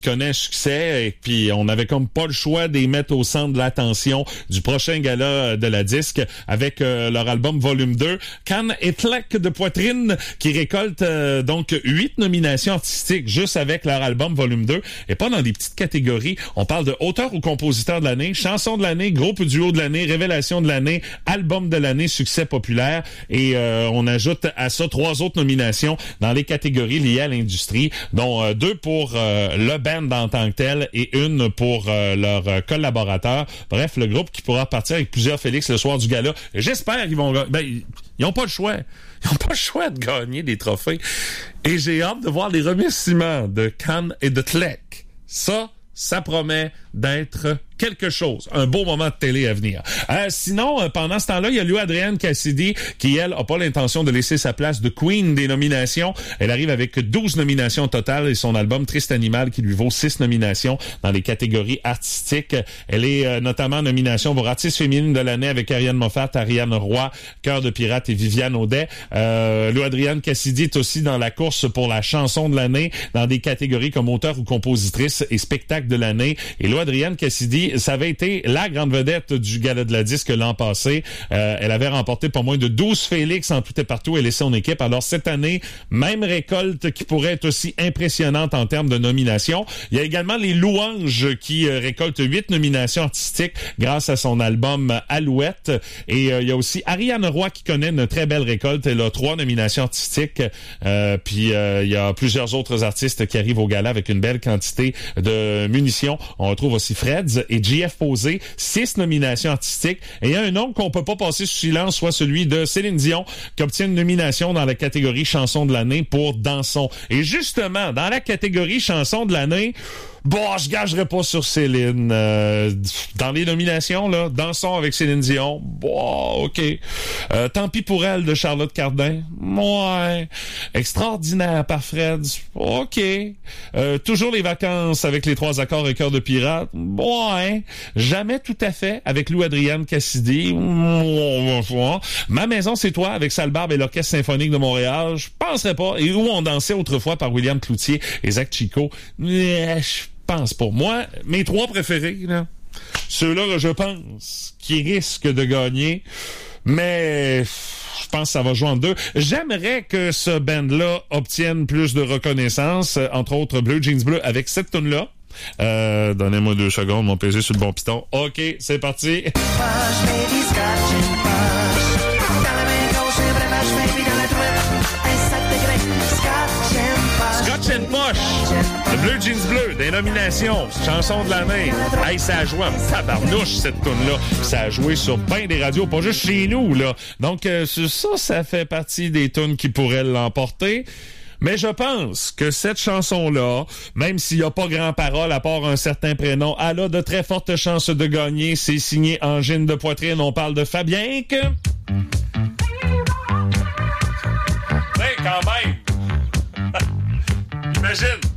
connaît un succès et puis on avait comme pas le choix de les mettre au centre de l'attention du prochain gala de la disque avec leur album Volume 2, Cannes et Tlec de Poitrine, qui récolte donc 8 nominations artistiques juste avec leur album Volume 2 et pas dans des petites catégories. On parle de auteur ou compositeur de l'année, chanson de l'année, groupe duo de l'année, révélation de l'année, album de l'année, succès populaire et on ajoute à ça 3 autres nominations dans les catégories liées à l'industrie, dont 2 pour le band en tant que tel et une pour leurs collaborateurs. Bref, le groupe qui pourra partir avec plusieurs Félix le soir du gala. J'espère qu'ils vont... ils n'ont pas le choix. Ils n'ont pas le choix de gagner des trophées. Et j'ai hâte de voir les remerciements de Cannes et de Tlec. Ça promet d'être quelque chose. Un beau moment de télé à venir. Sinon, pendant ce temps-là, il y a Louis-Adrienne Cassidy qui, elle, a pas l'intention de laisser sa place de Queen des nominations. Elle arrive avec 12 nominations totales et son album Triste Animal qui lui vaut 6 nominations dans les catégories artistiques. Elle est notamment en nomination pour artiste féminine de l'année avec Ariane Moffat, Ariane Roy, Cœur de pirate et Viviane Audet. Louis-Adrienne Cassidy est aussi dans la course pour la chanson de l'année dans des catégories comme auteur ou compositrice et spectacle de l'année. Et Louis-Adrienne Cassidy, ça avait été la grande vedette du Gala de la disque l'an passé. Elle avait remporté pas moins de 12 Félix en tout et partout. Elle et son équipe. Alors cette année, même récolte qui pourrait être aussi impressionnante en termes de nominations. Il y a également les Louanges qui récoltent 8 nominations artistiques grâce à son album Alouette. Et il y a aussi Ariane Roy qui connaît une très belle récolte. Elle a 3 nominations artistiques. Puis il y a plusieurs autres artistes qui arrivent au gala avec une belle quantité de munitions. On retrouve aussi Freds et J.F. Posé, 6 nominations artistiques. Et il y a un nom qu'on peut pas passer sous silence, soit celui de Céline Dion, qui obtient une nomination dans la catégorie chanson de l'année pour Dansons. Et justement, dans la catégorie chanson de l'année, je gagerais pas sur Céline. Dans les nominations, là, Dansons avec Céline Dion, OK. Tant pis pour elle de Charlotte Cardin, ouais. Extraordinaire par Fred, OK. Toujours les vacances avec les 3 accords et Cœur de pirate, ouais. Jamais tout à fait avec Louis-Adrienne Cassidy, Ma maison c'est toi avec Sale Barbe et l'Orchestre symphonique de Montréal, je penserais pas. Et où on dansait autrefois par William Cloutier et Zach Chico, je pense pour moi, mes 3 préférés, là, ceux-là, je pense, qui risquent de gagner, mais je pense que ça va jouer en 2. J'aimerais que ce band-là obtienne plus de reconnaissance, entre autres Bleu Jeans Bleu avec cette tune-là. Donnez-moi 2 secondes, mon PC sur le bon piton. OK, c'est parti. Scotch and Posh, le Bleu Jeans Bleu, des nominations, chanson de l'année. Hey, ça a joué en tabarnouche, cette tune-là. Ça a joué sur bien des radios, pas juste chez nous, là. Donc, ça fait partie des tunes qui pourraient l'emporter. Mais je pense que cette chanson-là, même s'il n'y a pas grand parole à part un certain prénom, elle a de très fortes chances de gagner. C'est signé Angine de Poitrine. On parle de Fabien que... Quand même! Imagine!